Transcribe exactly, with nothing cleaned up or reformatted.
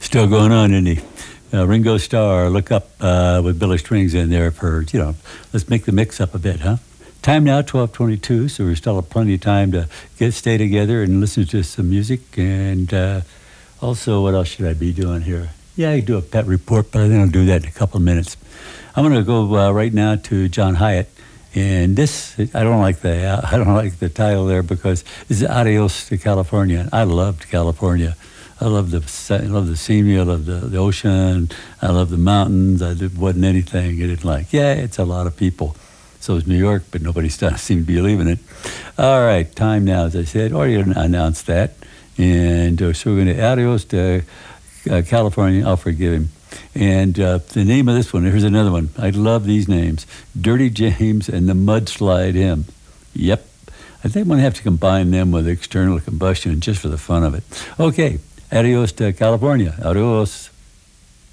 Still going on, isn't he? Uh, Ringo Starr, look up uh, with Billy Strings in there for, you know, let's make the mix up a bit, huh? Time now, twelve twenty-two, so we still have plenty of time to get stay together and listen to some music. And uh, also, what else should I be doing here? Yeah, I do a pet report, but I think I'll do that in a couple of minutes. I'm going to go uh, right now to John Hyatt. And this, I don't like the uh, I don't like the title there because this is Adios to California. I loved California. I love the I love the scenery. I love the, the ocean. I love the mountains. I did, wasn't anything I didn't like. Yeah, it's a lot of people. So is New York, but nobody seems to be believing it. All right, time now, as I said. Already announced that. And uh, so we're going to Adios to uh, California. I'll forgive him. And uh, the name of this one, here's another one. I love these names. Dirty James and the Mudslide Hymn. Yep. I think I'm going to have to combine them with external combustion just for the fun of it. Okay. Adios to California. Adios.